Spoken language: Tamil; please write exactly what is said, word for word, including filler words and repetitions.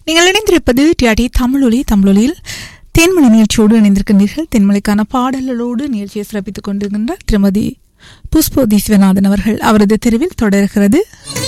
நீங்கள் இணைந்திருப்பது டிஆர்டி தமிழொலி. தமிழொலியில் தென்மொழி நிகழ்ச்சியோடு இணைந்திருக்கின்றீர்கள். தென்மொழிக்கான பாடல்களோடு நிகழ்ச்சியை சிறப்பித்துக் கொண்டிருக்கின்றார் திருமதி புஷ்போதி சிவநாதன் அவர்கள். அவரது தெருவில் தொடர்கிறது